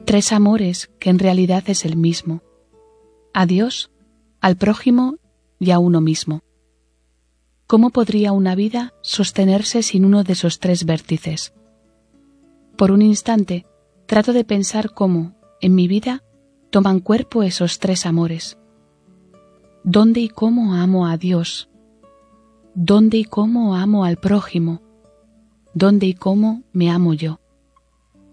Tres amores que en realidad es el mismo: a Dios, al prójimo y a uno mismo. ¿Cómo podría una vida sostenerse sin uno de esos tres vértices? Por un instante trato de pensar cómo, en mi vida, toman cuerpo esos tres amores. ¿Dónde y cómo amo a Dios? ¿Dónde y cómo amo al prójimo? ¿Dónde y cómo me amo yo?